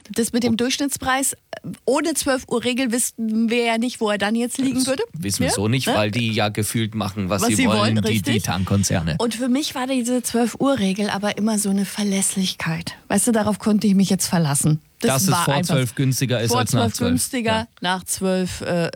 Das mit dem Durchschnittspreis, ohne 12-Uhr-Regel wüssten wir ja nicht, wo er dann jetzt liegen würde. Wissen wir so nicht, weil die ja gefühlt machen, was sie wollen, die Tankkonzerne. Und für mich war diese 12-Uhr-Regel aber immer so eine Verlässlichkeit. Weißt du, darauf konnte ich mich jetzt verlassen. Dass es vor 12 günstiger ist als nach 12. Vor 12 günstiger, nach 12